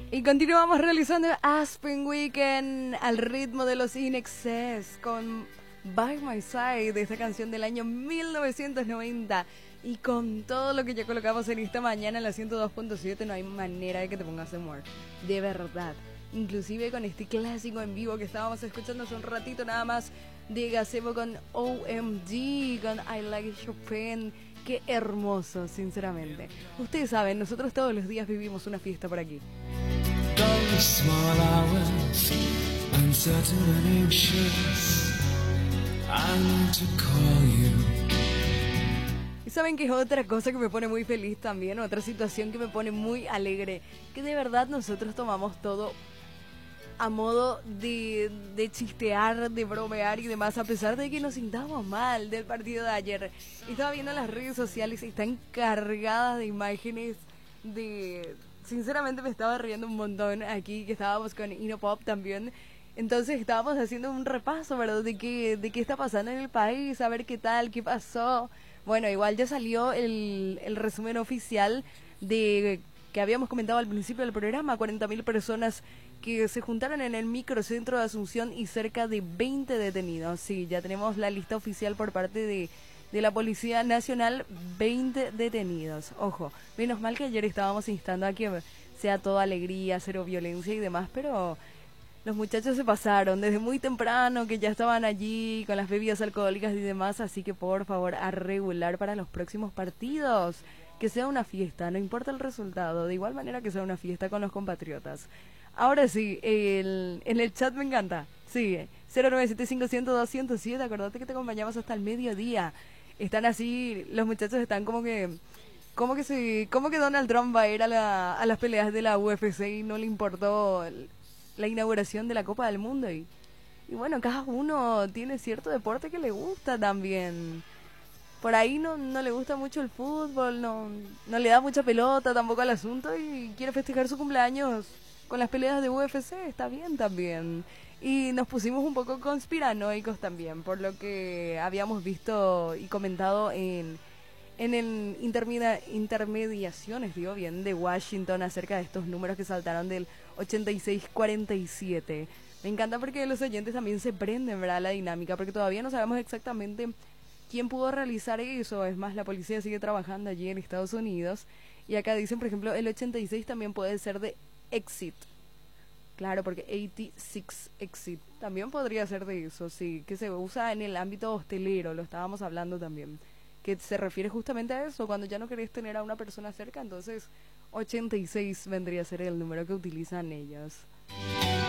Y continuamos realizando Aspen Weekend al ritmo de los In Excess con By My Side, de esta canción del año 1990. Y con todo lo que ya colocamos en esta mañana en la 102.7, no hay manera de que te pongas de humor. De verdad. Inclusive con este clásico en vivo que estábamos escuchando hace un ratito nada más de Gazebo con OMG, con I Like Chopin. Qué hermoso, sinceramente. Ustedes saben, nosotros todos los días vivimos una fiesta por aquí. Small hours, uncertain and anxious, I need to call you. Y saben que es otra cosa que me pone muy feliz también, otra situación que me pone muy alegre, que de verdad nosotros tomamos todo a modo de chistear, de bromear y demás, a pesar de que nos sintamos mal del partido de ayer. Estaba viendo las redes sociales y están cargadas de imágenes de... Sinceramente me estaba riendo un montón aquí, que estábamos con Inopop también. Entonces estábamos haciendo un repaso, ¿verdad? De qué está pasando en el país, a ver qué tal, qué pasó. Bueno, igual ya salió el resumen oficial de que habíamos comentado al principio del programa, 40.000 personas que se juntaron en el microcentro de Asunción y cerca de 20 detenidos. Sí, ya tenemos la lista oficial por parte de la Policía Nacional, 20 detenidos. Ojo, menos mal que ayer estábamos instando a que sea toda alegría, cero violencia y demás, pero los muchachos se pasaron desde muy temprano, que ya estaban allí con las bebidas alcohólicas y demás, así que por favor a regular para los próximos partidos, que sea una fiesta, no importa el resultado, de igual manera que sea una fiesta con los compatriotas. Ahora sí, en el chat me encanta, sigue, 0975-102-107, acordate que te acompañamos hasta el mediodía. Están así, los muchachos están como que Donald Trump va a ir a las peleas de la UFC y no le importó la inauguración de la Copa del Mundo. Y bueno, cada uno tiene cierto deporte que le gusta también. Por ahí no le gusta mucho el fútbol, no le da mucha pelota tampoco al asunto y quiere festejar su cumpleaños con las peleas de UFC, está bien también. Y nos pusimos un poco conspiranoicos también, por lo que habíamos visto y comentado en el intermediaciones, digo bien, de Washington acerca de estos números que saltaron del 86-47. Me encanta porque los oyentes también se prenden, ¿verdad?, la dinámica, porque todavía no sabemos exactamente quién pudo realizar eso. Es más, la policía sigue trabajando allí en Estados Unidos. Y acá dicen, por ejemplo, el 86 también puede ser de Exit. Claro, porque 86 Exit también podría ser de eso, sí, que se usa en el ámbito hostelero, lo estábamos hablando también, que se refiere justamente a eso, cuando ya no querés tener a una persona cerca, entonces 86 vendría a ser el número que utilizan ellos.